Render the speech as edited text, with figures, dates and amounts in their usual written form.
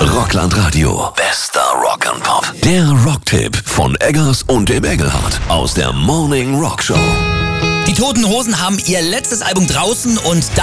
Rockland Radio. Bester Rock and Pop. Der Rocktipp von Eggers und dem Engelhardt aus der Morning Rock Show. Die Toten Hosen haben ihr letztes Album draußen und da